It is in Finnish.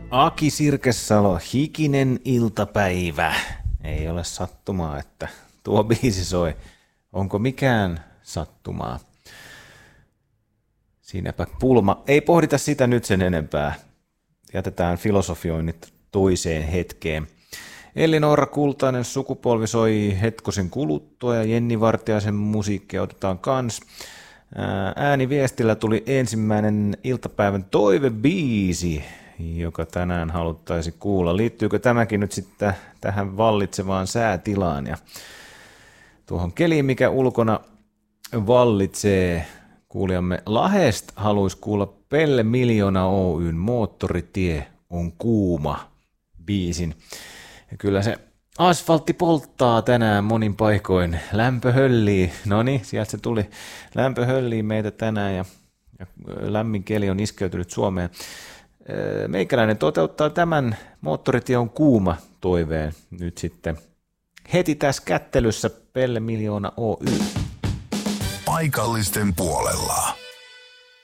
Aki Sirkesalo, hikinen iltapäivä. Ei ole sattumaa, että tuo biisi soi. Onko mikään sattumaa? Siinäpä pulma. Ei pohdita sitä nyt sen enempää. Jätetään filosofioinnit toiseen hetkeen. Elli-Noora Kultainen sukupolvi soi hetkosen kuluttua ja Jenni Vartiaisen musiikkia otetaan kans. Ääniviestillä tuli ensimmäinen iltapäivän toivebiisi, joka tänään haluttaisiin kuulla. Liittyykö tämäkin nyt sitten tähän vallitsevaan säätilaan ja tuohon keliin, mikä ulkona vallitsee? Kuulijamme Lahesta haluaisi kuulla Pelle Miljoona Oyn Moottoritie on kuuma biisin. Ja kyllä se asfaltti polttaa tänään monin paikoin. Lämpö höllii. Noniin, sieltä se tuli. Lämpö höllii meitä tänään ja lämmin keli on iskeytynyt Suomeen. Meikäläinen toteuttaa tämän Moottoritie on kuuma toiveen nyt sitten heti tässä kättelyssä. Pelle Miljoona Oy. Paikallisten puolella.